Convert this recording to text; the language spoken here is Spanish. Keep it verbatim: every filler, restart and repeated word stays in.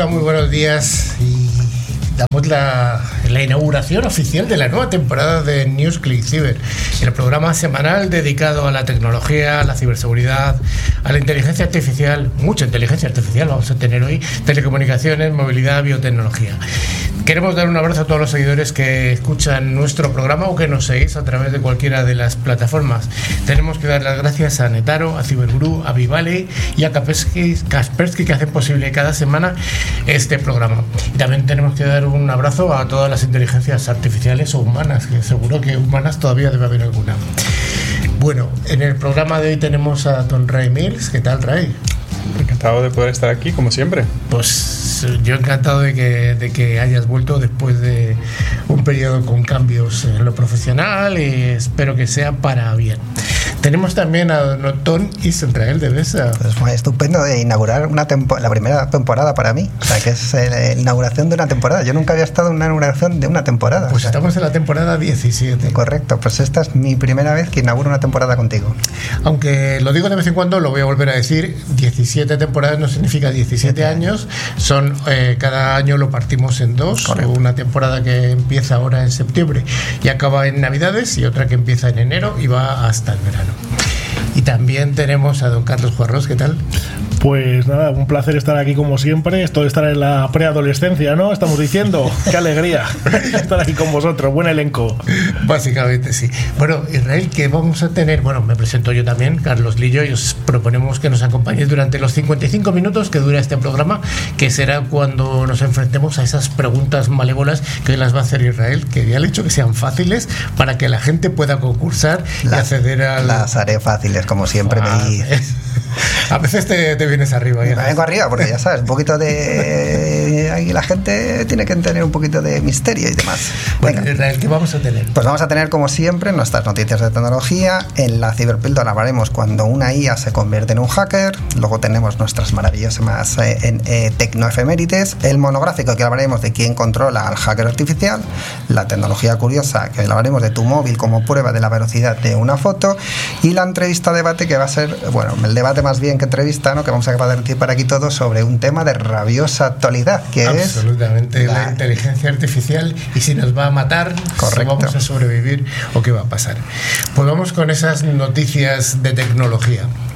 Hola, muy buenos días y damos la, la inauguración oficial de la nueva temporada de NewsClick Cyber, el programa semanal dedicado a la tecnología, a la ciberseguridad, a la inteligencia artificial, mucha inteligencia artificial vamos a tener hoy, telecomunicaciones, movilidad, biotecnología. Queremos dar un abrazo a todos los seguidores que escuchan nuestro programa o que nos seguís a través de cualquiera de las plataformas. Tenemos que dar las gracias a Netaro, a Cyberguru, a Vivale y a Kaspersky, Kaspersky que hacen posible cada semana este programa. Y también tenemos que dar un abrazo a todas las inteligencias artificiales o humanas, que seguro que humanas todavía debe haber alguna. Bueno, en el programa de hoy tenemos a don Ray Mills. ¿Qué tal, Ray? Encantado de poder estar aquí, como siempre. Pues yo encantado de que, de que hayas vuelto después de un periodo con cambios en lo profesional y espero que sea para bien. Tenemos también a don Otón Israel de Besa. Pues fue estupendo de inaugurar una tempo- la primera temporada para mí. O sea, que es la inauguración de una temporada. Yo nunca había estado en una inauguración de una temporada. Pues o sea, estamos en la temporada diecisiete. Correcto, pues esta es mi primera vez que inauguro una temporada contigo. Aunque lo digo de vez en cuando, lo voy a volver a decir, diecisiete temporadas no significa diecisiete años, son eh, cada año lo partimos en dos. Correcto. Una temporada que empieza ahora en septiembre y acaba en Navidades y otra que empieza en enero y va hasta el verano. Y también tenemos a don Carlos Juarros. ¿Qué tal? Pues nada, un placer estar aquí como siempre. Esto de estar en la preadolescencia, ¿no? Estamos diciendo, qué alegría estar aquí con vosotros, buen elenco. Básicamente sí. Bueno, Israel, ¿qué vamos a tener? Bueno, me presento yo también, Carlos Lillo, y os proponemos que nos acompañéis durante los cincuenta y cinco minutos que dura este programa, que será cuando nos enfrentemos a esas preguntas malévolas que hoy las va a hacer Israel, que ya le he dicho que sean fáciles para que la gente pueda concursar las, y acceder a... Las haré fáciles, como siempre ah, me dices. A veces te, te vienes arriba. Ya. Me vengo arriba porque ya sabes, un poquito de... Aquí la gente tiene que tener un poquito de misterio y demás. Bueno, Israel, ¿qué vamos a tener? Pues vamos a tener, como siempre, nuestras noticias de tecnología. En la Ciberpíldora hablaremos cuando una I A se convierte en un hacker. Luego tenemos nuestras maravillosas eh, en, eh, tecnoefemérides. El monográfico, que hablaremos de quién controla al hacker artificial. La tecnología curiosa, que hablaremos de tu móvil como prueba de la velocidad de una foto. Y la entrevista debate, que va a ser, bueno, el debate más bien que entrevista, ¿no? Que vamos a participar aquí todos sobre un tema de rabiosa actualidad, que absolutamente, es absolutamente la... la inteligencia artificial y si nos va a matar, si vamos a sobrevivir o qué va a pasar. Pues vamos con esas noticias de tecnología.